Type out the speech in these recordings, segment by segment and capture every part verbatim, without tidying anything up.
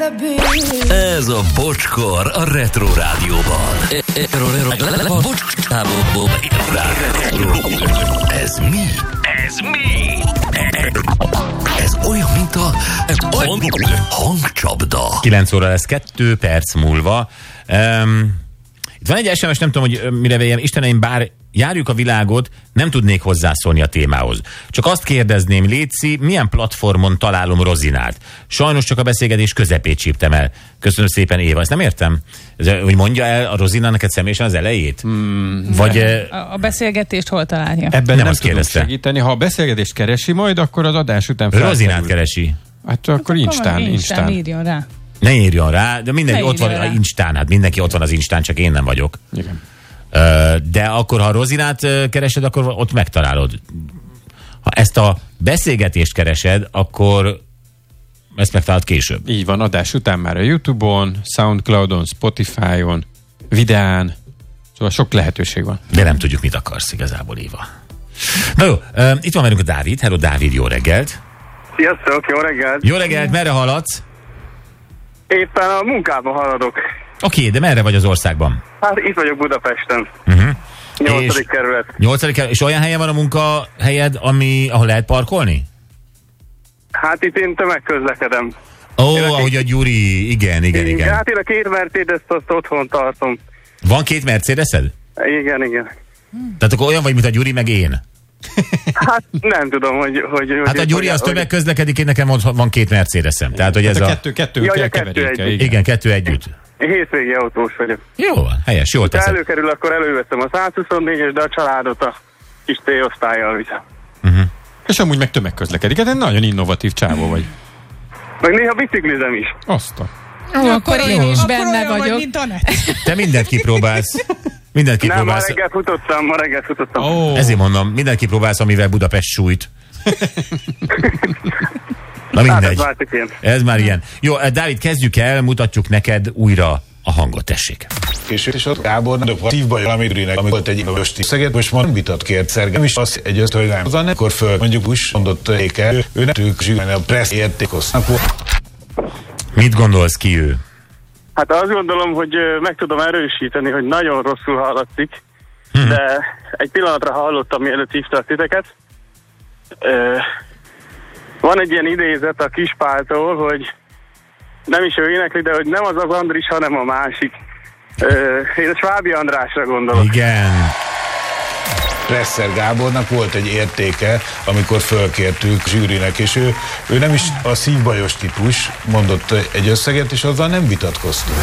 Ez a Bocskor a Retro Rádióban. Ez mi? Ez mi? Ez olyan, mint a hangcsapda. kilenc óra lesz kettő perc múlva. Um, itt van egy es em es, nem tudom, hogy mire vegyem. Isteneim, bár járjuk a világot, nem tudnék hozzászólni a témához. Csak azt kérdezném, Léci, milyen platformon találom Rozinát? Sajnos csak a beszélgetés közepét csíptem el. Köszönöm szépen, Éva. Ezt nem értem. Ez, hogy mondja el a Rozina neked személyesen az elejét? Hmm, Vagy... A, a beszélgetést hol találja? Ebben nem nem, azt nem tudunk kérdezte. segíteni. Ha a beszélgetést keresi majd, akkor az adás után felkerül. Rozinát keresi. Hát akkor Instán, Instán, Instán. írjon rá. Ne írjon rá, de mindenki Ne ott van írjon a rá. Instán, hát mindenki ott van az Instán, csak én nem vagyok. Igen. De akkor, ha Rozinát keresed, akkor ott megtalálod. Ha ezt a beszélgetést keresed, akkor ezt megtalálod később. Így van, adás után már a YouTube-on, Soundcloud-on, Spotify-on, videán, szóval sok lehetőség van. De nem tudjuk, mit akarsz igazából, Éva. Na jó, itt van velünk a Dávid. Hello, Dávid, jó reggelt. Sziasztok, jó reggelt! Jó reggelt, merre haladsz? Éppen a munkában haladok. Oké, okay, de merre vagy az országban? Hát itt vagyok Budapesten. Uh-huh. Nyolcadik kerület. Nyolcadik kerület. És olyan helyen van a munkahelyed, ami, ahol lehet parkolni? Hát itt én tömegközlekedem. Ó, oh, Én a ahogy a Gyuri, igen, igen, igen. Hát én a két Mercedes-t azt otthon tartom. Van két Mercedesed? Igen, igen. Tehát akkor olyan vagy, mint a Gyuri, meg én? Hát nem tudom, hogy... hogy Hát a Gyuri az tömegközlekedik, én nekem van, van két Mercedesem. Tehát, hogy ez hát a a... kettő, kettő Jaj, kell a kettő keveréke. együtt. Igen. Igen, kettő együtt. Én hétvégi autós vagyok. Jó van, helyes, jól Ha teszed. előkerül, akkor előveszem a százhuszonnégyes, de a családot a kis T-osztályjal viszem. Uh-huh. És amúgy meg tömegközlekedik. Hát egy nagyon innovatív csávó vagy. Meg néha biciklizem is. Azt a... Ó, akkor én is Akkor benne olyan vagy, vagyok. mint Anett. Te mindent kipróbálsz. Mindent Nem, ma kipróbálsz. reggel futottam, ma reggel futottam. Oh. Ezért mondom, mindent kipróbálsz, amivel Budapest sújt. Na Hát ez mindegy. már csak ilyen. Ez már ilyen. Jó, Dávid, kezdjük el, mutatjuk neked újra a hangot, tessék. És, és ott Gábor nagyobb a szívbaj, amit Rünek, amikor volt egy östi szeget, most már vitat kért Szergem, és az egy öt, hogy nem. Azon akkor föl, mondjuk úgy mondott éke, ő ne tűk zsűlni a pressz értékosznak. Mit gondolsz, ki ő? Hát azt gondolom, hogy ö, meg tudom erősíteni, hogy nagyon rosszul hallatszik, hmm. de egy pillanatra hallottam, mielőtt hívtak titeket. Ö, van egy ilyen idézet a Kispáltól, hogy nem is ő énekli, de hogy nem az az Andris, hanem a másik. Ö, én a Svábi Andrásra gondolok. Igen. Presser Gábornak volt egy értéke, amikor fölkértük zsűrinek, és ő, ő nem is a szívbajos típus, mondott egy összeget, és azzal nem vitatkoztunk.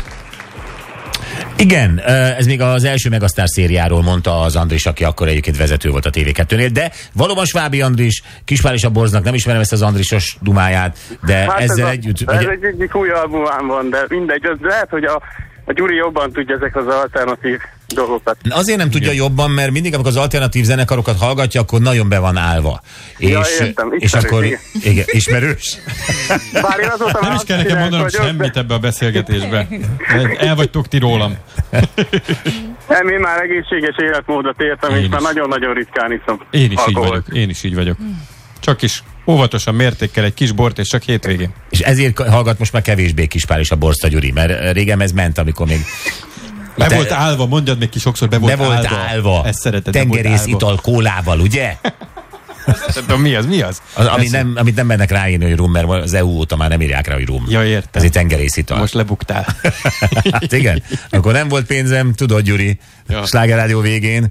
Igen, ez még az első Megasztár szériáról mondta az Andris, aki akkor egyébként vezető volt a té vé kettőnél, de valóban Svábi Andris, Kispál és a Borznak, nem ismerem ezt az Andrisos dumáját, de Hát ezzel ez a, együtt... Ez ugye, egy egyik új albumán van, de mindegy, az lehet, hogy a, a Gyuri jobban tudja ezek az alternatív dolgokat. azért nem tudja jobban, mert mindig, amikor az alternatív zenekarokat hallgatja, akkor nagyon be van állva. Ja, és, értem, és ismerős, akkor... igen. Igen, ismerős? Bár én azóta Nem is kell nekem mondanom vagyok, semmit ebbe a beszélgetésbe. El vagytok ti rólam. Nem, én már egészséges életmódot értem, Én és már is. nagyon-nagyon ritkán iszom Én is így alkoholt. vagyok. Én is így vagyok. Csak is óvatosan mértékkel egy kis bort, és csak hétvégén. És ezért hallgat most már kevésbé Kispál és a Borsta Gyuri, mert régen ez ment, amikor még Be Te- volt állva, mondjad még ki sokszor, be volt, be volt állva. állva. Ezt szereted, be volt Tengerész állva. ital kólával, ugye? Nem tudom, mi az, mi az? Az, ami Ez- nem, amit nem mennek ráírni, hogy rum, mert az é u óta már nem írják rá, hogy rum. Ja, értem. Ez egy tengerészital. Most lebuktál. Hát igen. Akkor nem volt pénzem, tudod, Gyuri, Ja. Sláger Rádió végén.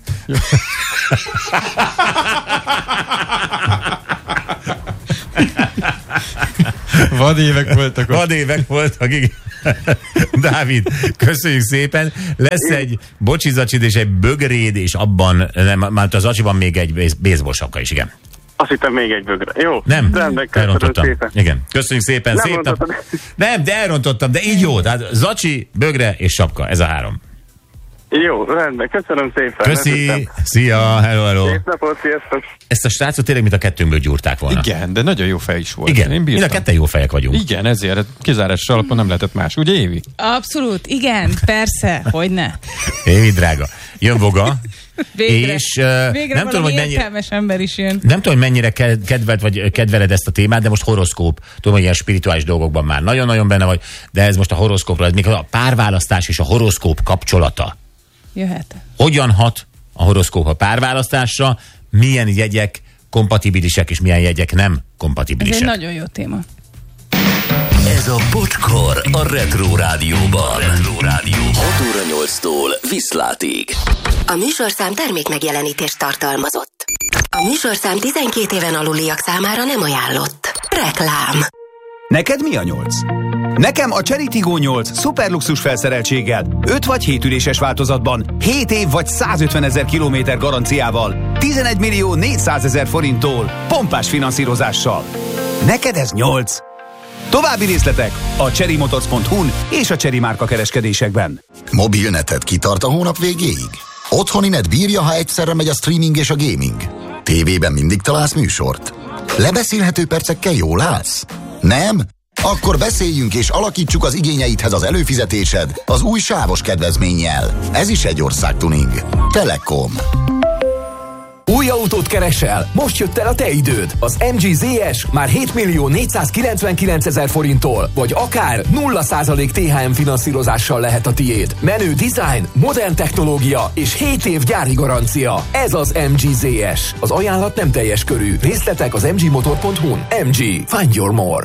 Vad évek voltak ott. Vad évek voltak, igen. Dávid, köszönjük szépen. Lesz egy bocsizacsid és egy bögréd, és abban, nem, már az zacsiban még egy baseball sapka is, igen. Azt hittem még egy bögre. Jó, Nem, rendben, köszönöm elrontottam. szépen. Igen, köszönjük szépen. Nem Szép nap. rontottad. Nem, de elrontottam, de így jó. Tehát zacsi, bögre és sapka, ez a három. Jó, rendben, köszönöm szépen. Köszi, Köszönöm. szia, hello, hello. Szép napot, sziasztok. Ezt a srácot tényleg, mint a kettőnkből gyúrták volna. Igen, de nagyon jó fej is volt. Igen, Én mind a bírtam. ketten jó fejek vagyunk. Igen, ezért kizárás alapon nem lehetett más. Ugye, Évi? Abszolút, igen, persze, hogyne. Évi drága. Jön Voga. Végre, és uh, végre nem tudom, hogy mennyire, értelmes ember is jön. nem tudom, hogy mennyire kedvelt vagy kedveled ezt a témát, de most horoszkóp. Tudom, hogy ilyen spirituális dolgokban már nagyon-nagyon benne vagy, de ez most a horoszkópra, ez még a párválasztás és a horoszkóp kapcsolata. Jöhet. Hogyan hat a horoszkóp a párválasztásra, milyen jegyek kompatibilisek, és milyen jegyek nem Ez kompatibilisek. egy nagyon jó téma. Ez a Bocskor a Retro Rádióban. Retro Rádió. hat óra nyolctól Viszlátig. A műsorszám termék megjelenítést tartalmazott. A műsorszám tizenkét éven aluliak számára nem ajánlott. Reklám. Neked mi a nyolc? Nekem a Cherry Tiggo nyolc szuperluxus felszereltséggel, öt vagy hét üléses változatban, hét év vagy százötven ezer kilométer garanciával, tizenegy millió négyszázezer forinttól, pompás finanszírozással. Neked ez nyolc. További részletek a cherrymotors pont hu-n és a Cherry márka kereskedésekben. Mobilneted kitart a hónap végéig? Otthoni net bírja, ha egyszerre megy a streaming és a gaming? Tévében mindig találsz műsort? Lebeszélhető percekkel jól állsz? Nem? Akkor beszéljünk és alakítsuk az igényeidhez az előfizetésed az új sávos kedvezménnyel. Ez is egy országtuning. Telekom. Új autót keresel? Most jött el a te időd. Az em gé zé es már hét millió négyszázkilencvenkilenc ezer forinttól, vagy akár nulla százalék té há em finanszírozással lehet a tiéd. Menő design, modern technológia és hét év gyári garancia. Ez az em gé zé es. Az ajánlat nem teljes körű. Részletek az em gé motor pont hu-n. em gé. Find your more.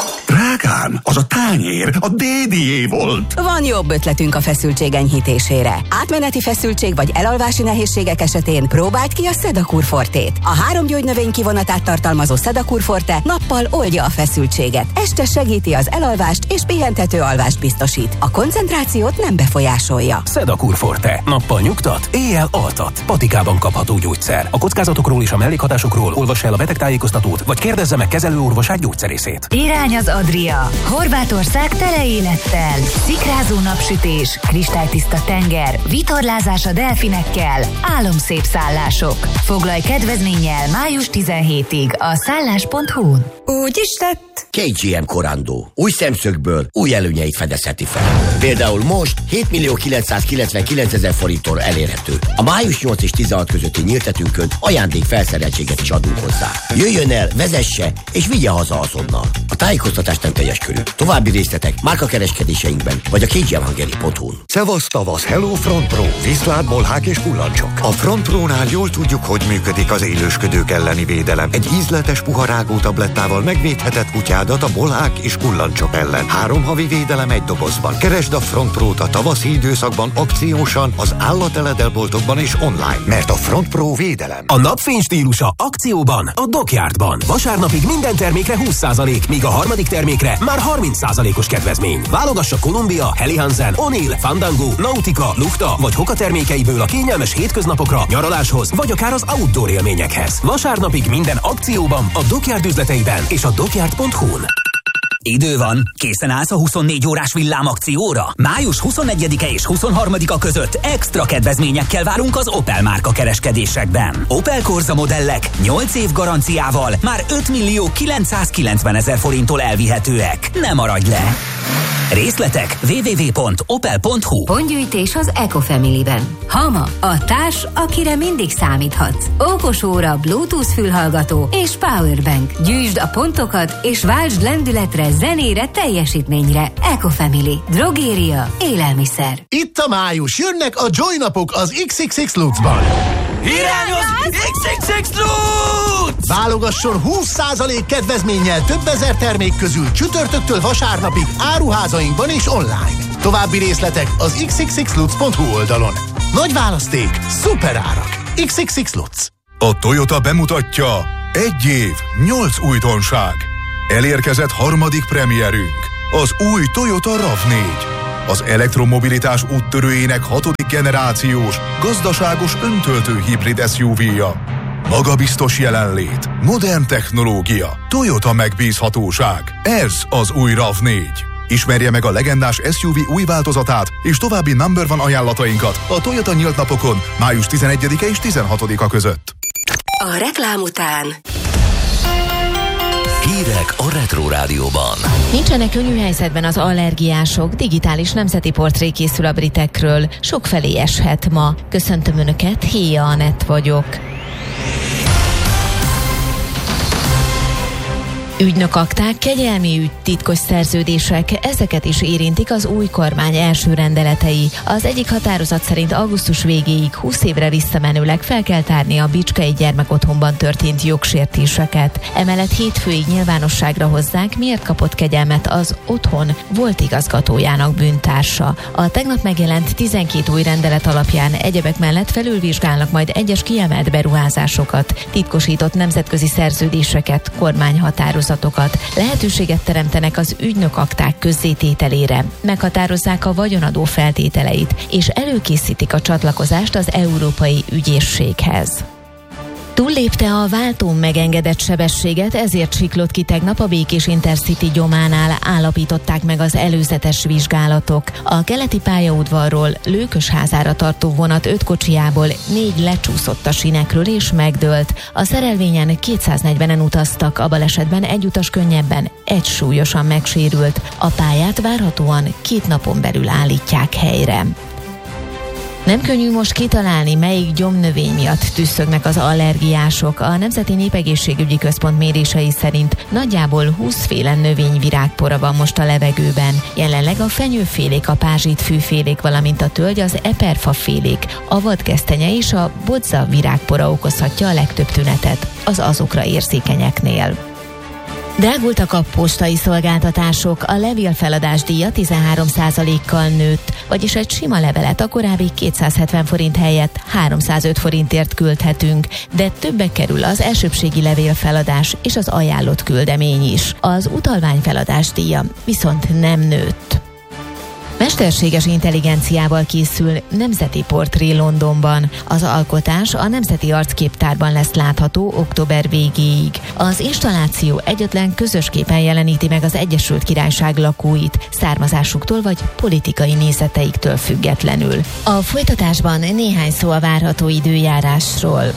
Drágám, az a tányér a dédié volt. Van jobb ötletünk a feszültség enyhítésére. Átmeneti feszültség vagy elalvási nehézségek esetén próbáld ki a Sedakur Fortét. A három gyógynövény kivonatát tartalmazó Sedakur Forte nappal oldja a feszültséget, este segíti az elalvást és pihentető alvást biztosít. A koncentrációt nem befolyásolja. Sedakur Forte. Nappal nyugtat, éjjel altat. Patikában kapható gyógyszer. A kockázatokról és a mellékhatásokról olvass el a betegtájékoztatót, vagy kérdezze meg kezelőorvosát gyógyszerészét. Irány az Adria. Horvátország tele élettel. Szikrázó napsütés, kristálytiszta tenger, vitorlázás a delfinekkel, álomszép szállások. Foglalj kedvezménnyel május tizenhetedikéig a szállás pont hu-n. Úgy is tett. ká gé em Korandó. Új szemszögből új előnyeit fedezheti fel. Például most hét millió kilencszázkilencvenkilenc ezer forinttól elérhető. A május nyolc és tizenhat közötti nyíltetünkön ajándék felszereltséget is adunk hozzá. Jöjjön el, vezesse és vigye haza azonnal. A tájékoztatás nem teljes körű. További részletek márkakereskedéseinkben vagy a ká gé em hungary pont hu-n. Szevasz tavasz, hello Front Pro, viszlát, bolhák és kullancsok. A Front Pro-nál jól tudjuk, hogy működik az élősködők elleni védelem. Egy ízletes puharágó tablettával megvédheted kutyádat a bolhák és kullancsok ellen. Három havi védelem egy dobozban. Keresd a Front Pro-t a tavaszi időszakban akciósan az állateledelboltokban és online, mert a Front Pro védelem. A napfény stílusa akcióban a Dockyardban. Vasárnapig minden termékre húsz százalék, míg a harmadik termékre már harminc százalékos kedvezmény. Válogass a Columbia, Helly Hansen, O'Neill, Fandango, Nautica, Lukta vagy Hoka termékeiből a kényelmes hétköznapokra, nyaraláshoz vagy akár az outdoor élményekhez. Vasárnapig minden akcióban a Dockyard üzleteiben és a dockyard pont hu-n. Idő van, készen állsz a huszonnégy órás villámakcióra? május huszonegyedike és huszonharmadika között extra kedvezményekkel várunk az Opel márka kereskedésekben. Opel Corsa modellek nyolc év garanciával már öt millió kilencszázkilencven ezer forinttól elvihetőek. Ne maradj le! Részletek double-u double-u double-u pont opel pont hu. Pontgyűjtés az Ecofamily-ben. Hama, a társ, akire mindig számíthatsz. Okos óra, Bluetooth fülhallgató és powerbank. Gyűjtsd a pontokat és váltsd lendületre, zenére, teljesítményre. Ecofamily. Drogéria. Élelmiszer. Itt a május, jönnek a Joy napok az iksz iksz iksz Luxban. Irányoz iksz iksz iksz Lutz! Válogasson húsz százalék kedvezménnyel több ezer termék közül csütörtöktől vasárnapig áruházainkban és online. További részletek az iksz iksz iksz lutz pont hu oldalon. Nagy választék, szuper árak. iksz iksz iksz Lutz. A Toyota bemutatja egy év, nyolc újdonság. Elérkezett harmadik premierünk, az új Toyota rav négy. Az elektromobilitás úttörőjének hatodik generációs, gazdaságos öntöltő hibrid es u vé-ja. Magabiztos jelenlét, modern technológia, Toyota megbízhatóság. Ez az új rav négy. Ismerje meg a legendás es u vé új változatát és további number one ajánlatainkat a Toyota nyílt napokon május tizenegyedike és tizenhatodika között. A reklám után Hírek hírek a Retro Rádióban. Nincsenek könnyű helyzetben az allergiások, digitális nemzeti portré készül a britekről. Sokfelé eshet ma. Köszöntöm Önöket, Héja Anett vagyok. Ügynökakták, kegyelmi ügy, titkos szerződések, ezeket is érintik az új kormány első rendeletei. Az egyik határozat szerint augusztus végéig húsz évre visszamenőleg fel kell tárni a Bicskei Gyermekotthonban történt jogsértéseket. Emellett hétfőig nyilvánosságra hozzák, miért kapott kegyelmet az otthon volt igazgatójának bűntársa. A tegnap megjelent tizenkét új rendelet alapján egyebek mellett felülvizsgálnak majd egyes kiemelt beruházásokat, titkosított nemzetközi szerződéseket, kormányhatározatokat. Lehetőséget teremtenek az ügynökakták közzétételére, meghatározzák a vagyonadó feltételeit, és előkészítik a csatlakozást az Európai Ügyészséghez. Túllépte a váltón megengedett sebességet, ezért siklott ki tegnap a Békés Intercity gyománál, állapították meg az előzetes vizsgálatok. A keleti pályaudvarról Lőkösházára tartó vonat öt kocsijából négy lecsúszott a sinekről és megdőlt. A szerelvényen kétszáznegyvenen utaztak, a balesetben egy utas könnyebben, egy súlyosan megsérült. A pályát várhatóan két napon belül állítják helyre. Nem könnyű most kitalálni, melyik gyomnövény miatt tüsszögnek az allergiások. A Nemzeti Népegészségügyi Központ mérései szerint nagyjából húszféle növényvirágpora van most a levegőben. Jelenleg a fenyőfélék, a pázsitfűfélék, valamint a tölgy, az eperfafélék, a vadgesztenye és a bodza virágpora okozhatja a legtöbb tünetet az azokra érzékenyeknél. Drágultak a postai szolgáltatások, a levélfeladás díja tizenhárom százalékkal nőtt, vagyis egy sima levelet a korábbi kétszázhetven forint helyett háromszázöt forintért küldhetünk, de többe kerül az elsőbbségi levélfeladás és az ajánlott küldemény is. Az utalványfeladás díja viszont nem nőtt. Mesterséges intelligenciával készül nemzeti portré Londonban. Az alkotás a Nemzeti Arcképtárban lesz látható október végéig. Az installáció egyetlen közös képen jeleníti meg az Egyesült Királyság lakóit, származásuktól vagy politikai nézeteiktől függetlenül. A folytatásban néhány szó a várható időjárásról.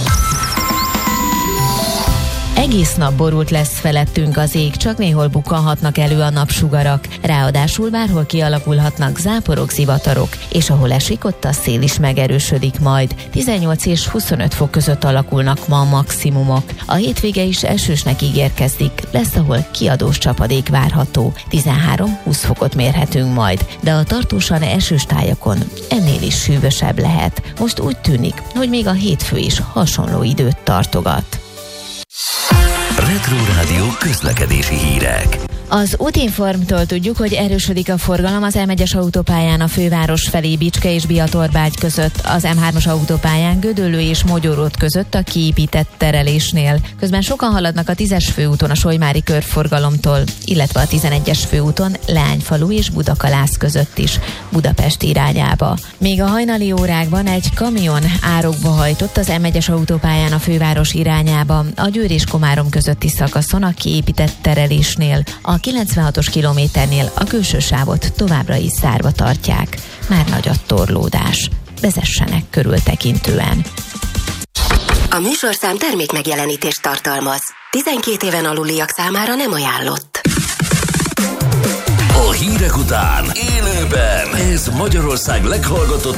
Egész nap borult lesz felettünk az ég, csak néhol bukkanhatnak elő a napsugarak. Ráadásul bárhol kialakulhatnak záporok, zivatarok, és ahol esik, ott a szél is megerősödik majd. tizennyolc és huszonöt fok között alakulnak ma a maximumok. A hétvége is esősnek ígérkezik, lesz, ahol kiadós csapadék várható. tizenhárom-húsz fokot mérhetünk majd, de a tartósan esős tájakon ennél is hűvösebb lehet. Most úgy tűnik, hogy még a hétfő is hasonló időt tartogat. Retro Rádió közlekedési hírek. Az Útinformtól tudjuk, hogy erősödik a forgalom az em egyes autópályán a főváros felé Bicske és Biatorbágy között, az em hármas autópályán Gödöllő és Mogyoród között a kiépített terelésnél. Közben sokan haladnak a tízes főúton a Solymári körforgalomtól, illetve a tizenegyes főúton Leányfalu és Budakalász között is, Budapest irányába. Még a hajnali órákban egy kamion árokba hajtott az em egyes autópályán a főváros irányába, a Győr és Komárom közötti szakaszon a kiépített terelésnél. A kilencvenhatos kilométernél a külső sávot továbbra is zárva tartják. Már nagy a torlódás. Vezessenek körültekintően. A műsorszám termék megjelenítést tartalmaz. tizenkét éven aluliak számára nem ajánlott. A hírek után élőben ez Magyarország leghallgatottabb